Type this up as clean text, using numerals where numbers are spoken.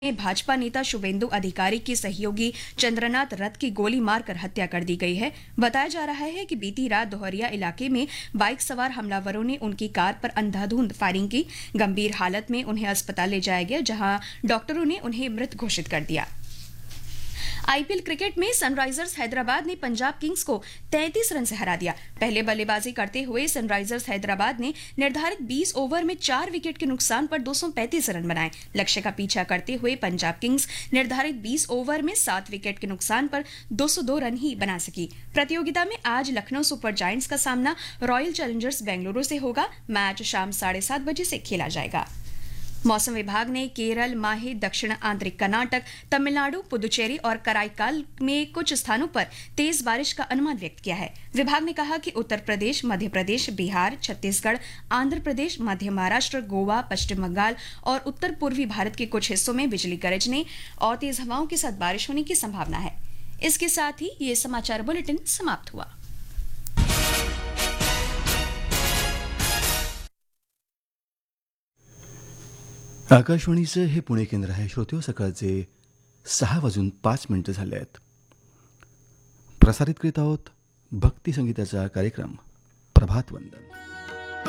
में भाजपा नेता शुभेंदु अधिकारी की सहयोगी चंद्रनाथ रथ की गोली मारकर हत्या कर दी गई है। बताया जा रहा है कि बीती रात दोहरिया इलाके में बाइक सवार हमलावरों ने उनकी कार पर अंधाधुंध फायरिंग की। गंभीर हालत में उन्हें अस्पताल ले जाया गया, जहां डॉक्टरों ने उन्हें मृत घोषित कर दिया। आईपीएल क्रिकेट में सनराइजर्स हैदराबाद ने पंजाब किंग्स को 33 रन से हरा दिया। पहले बल्लेबाजी करते हुए सनराइजर्स हैदराबाद ने निर्धारित 20 ओवर में 4 विकेट के नुकसान पर 235 रन बनाए। लक्ष्य का पीछा करते हुए पंजाब किंग्स निर्धारित 20 ओवर में 7 विकेट के नुकसान पर 202 रन ही बना सकी। प्रतियोगिता में आज लखनऊ सुपर जायंट्स का सामना रॉयल चैलेंजर्स बेंगलुरु से होगा। मैच शाम 7:30 बजे से खेला जाएगा। मौसम विभाग ने केरल, माहे, दक्षिण आंतरिक कर्नाटक, तमिलनाडु, पुदुचेरी और कराईकाल में कुछ स्थानों पर तेज बारिश का अनुमान व्यक्त किया है। विभाग ने कहा कि उत्तर प्रदेश, मध्य प्रदेश, बिहार, छत्तीसगढ़, आंध्र प्रदेश, मध्य महाराष्ट्र, गोवा, पश्चिम बंगाल और उत्तर पूर्वी भारत के कुछ हिस्सों में बिजली गरजने और तेज हवाओं के साथ बारिश होने की संभावना है। इसके साथ ही ये समाचार बुलेटिन समाप्त हुआ। आकाशवाणीचं हे पुणे केंद्र आहे. श्रोते हो, सकाळचे 6:05 झाले आहेत. प्रसारित करीत आहोत भक्ती संगीताचा कार्यक्रम प्रभात वंदन.